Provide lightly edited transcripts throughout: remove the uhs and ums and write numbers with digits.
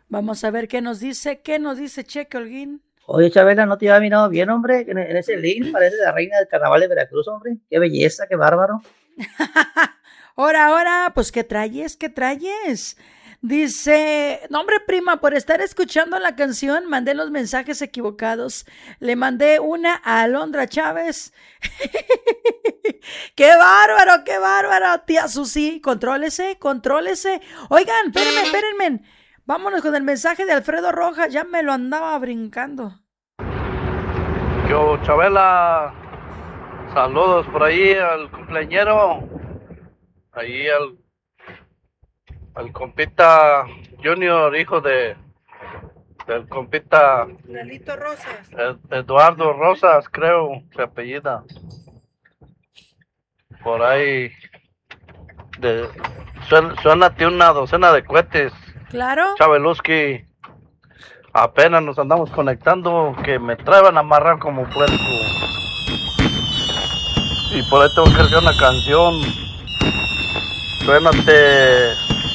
Vamos a ver qué nos dice Cheque Holguín. Oye, Chabela, ¿no te había mirado bien, hombre? En ese link parece la reina del carnaval de Veracruz, hombre. Qué belleza, qué bárbaro. Ahora, pues, ¿qué traes? ¿Qué traes? Dice, no hombre prima, por estar escuchando la canción, mandé los mensajes equivocados. Le mandé una a Alondra Chávez. Qué bárbaro, tía Susi. Contrólese, contrólese. Oigan, espérenme. Vámonos con el mensaje de Alfredo Rojas, ya me lo andaba brincando. Yo, Chabela, saludos por ahí al cumpleañero, ahí al compita Junior, hijo del compita Lalito Rosas. Eduardo Rosas, creo, se apellida. Por ahí, de, suénate una docena de cohetes, Claro. Chabeluski. Apenas nos andamos conectando, que me traen amarrar como puerco. Y por ahí tengo que hacer una canción. Suénate.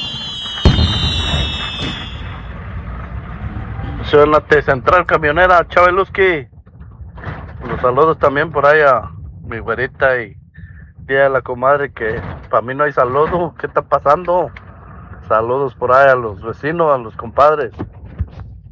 Suénate, Central Camionera, Chabeluski. Los saludos también por ahí a mi güerita y a la comadre, que para mí no hay saludo. ¿Qué está pasando? Saludos por ahí a los vecinos, a los compadres.